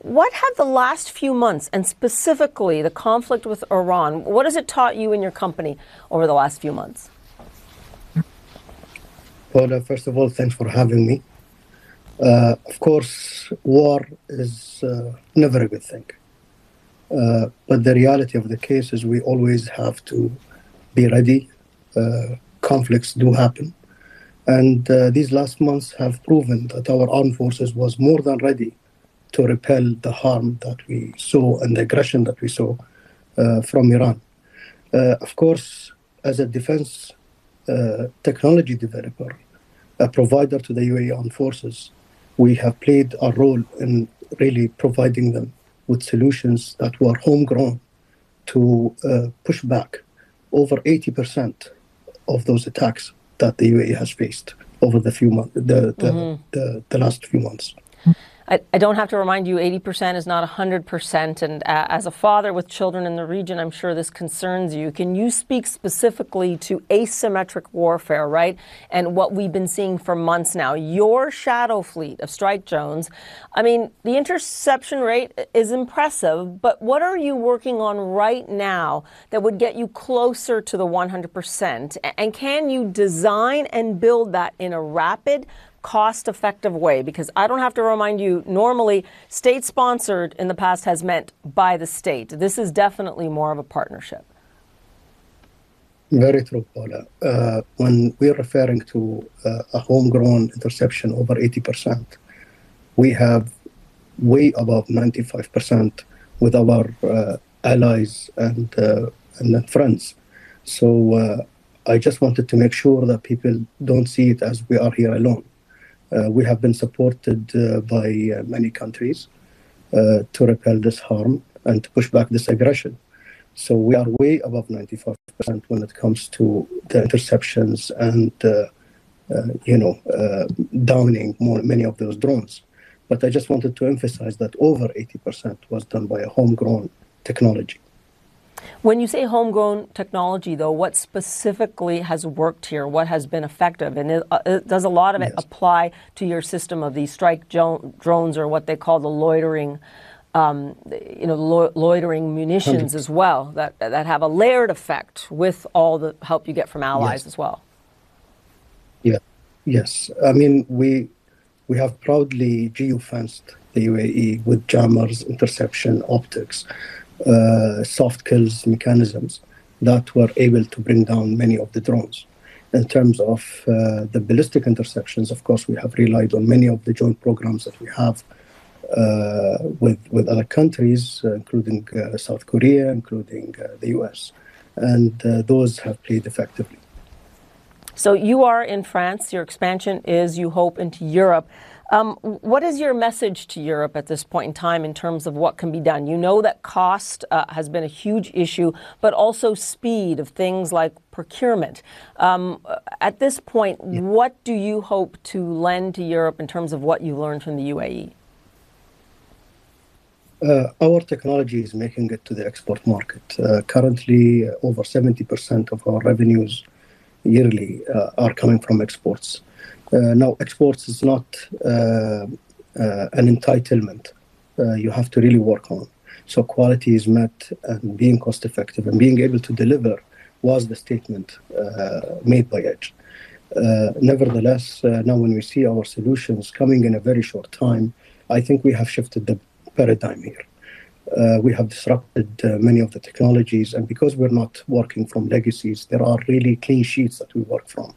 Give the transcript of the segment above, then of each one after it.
What have the last few months, and specifically the conflict with Iran, what has it taught you and your company over the last few months? Paula, first of all, thanks for having me. Of course, war is never a good thing. But the reality of the case is we always have to be ready. Conflicts do happen. And these last months have proven that our armed forces was more than ready to repel the harm that we saw and the aggression that we saw from Iran. Of course, as a defense technology developer, a provider to the UAE armed forces, we have played a role in really providing them with solutions that were homegrown to push back over 80% of those attacks that the UAE has faced over the few months, the last few months. I don't have to remind you, 80% is not 100%. And as a father with children in the region, I'm sure this concerns you. Can you speak specifically to asymmetric warfare, right? And what we've been seeing for months now. Your shadow fleet of strike drones, I mean, the interception rate is impressive, but what are you working on right now that would get you closer to the 100%? And can you design and build that in a rapid, cost-effective way? Because I don't have to remind you, normally state-sponsored in the past has meant by the state. This is definitely more of a partnership. Very true, Paula. When we're referring to a homegrown interception over 80%, we have way above 95% with our allies and friends. So I just wanted to make sure that people don't see it as we are here alone. We have been supported by many countries to repel this harm and to push back this aggression. So we are way above 95% when it comes to the interceptions and, downing many of those drones. But I just wanted to emphasize that over 80% was done by a homegrown technology. When you say homegrown technology, though, what specifically has worked here? What has been effective? And does a lot of it apply to your system of these strike drones, or what they call the loitering, loitering munitions 100%. As well, that have a layered effect with all the help you get from allies as well? Yeah. Yes. I mean, we have proudly geofenced the UAE with jammers, interception, optics, soft kills mechanisms that were able to bring down many of the drones. In terms of the ballistic interceptions, of course, we have relied on many of the joint programs that we have with other countries, including South Korea, including the US, and those have played effectively. So you are in France. Your expansion is, you hope, into Europe. What is your message to Europe at this point in time in terms of what can be done? You know that cost has been a huge issue, but also speed of things like procurement. At this point, what do you hope to lend to Europe in terms of what you learned from the UAE? Our technology is making it to the export market. Currently, over 70% of our revenues yearly are coming from exports. Now, exports is not an entitlement. You have to really work on. So quality is met, and being cost effective and being able to deliver was the statement made by Edge. Nevertheless, now when we see our solutions coming in a very short time, I think we have shifted the paradigm here. We have disrupted many of the technologies, and because we're not working from legacies, there are really clean sheets that we work from.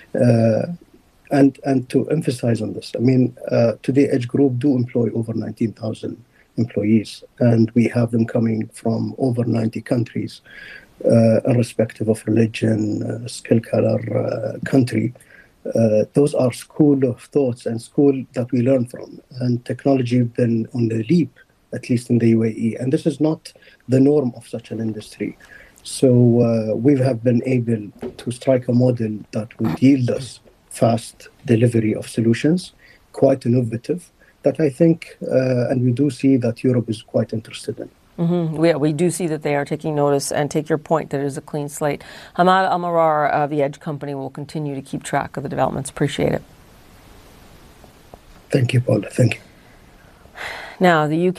And to emphasize on this, I mean, today Edge Group do employ over 19,000 employees, and we have them coming from over 90 countries, irrespective of religion, skill, color, country. Those are school of thoughts and school that we learn from, and technology has been on the leap, at least in the UAE. And this is not the norm of such an industry. So we have been able to strike a model that would yield us fast delivery of solutions, quite innovative, that I think, and we do see that Europe is quite interested in. Mm-hmm. We do see that they are taking notice, and take your point that it is a clean slate. Hamad Almarar of the Edge Company will continue to keep track of the developments. Appreciate it. Thank you, Paula. Thank you. Now, the UK